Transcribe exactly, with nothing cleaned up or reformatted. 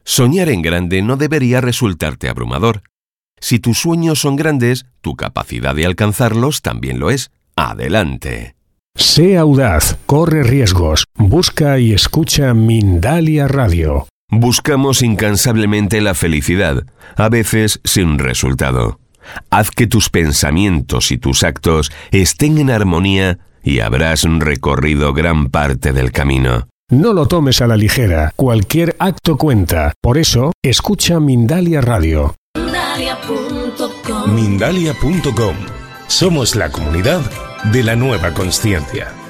Soñar en grande no debería resultarte abrumador. Si tus sueños son grandes, tu capacidad de alcanzarlos también lo es. ¡Adelante! Sé audaz, corre riesgos, busca y escucha Mindalia Radio. Buscamos incansablemente la felicidad, a veces sin resultado. Haz que tus pensamientos y tus actos estén en armonía y habrás recorrido gran parte del camino. No lo tomes a la ligera, cualquier acto cuenta. Por eso, escucha Mindalia Radio. Mindalia punto com. Mindalia punto com. Somos la comunidad de la nueva consciencia.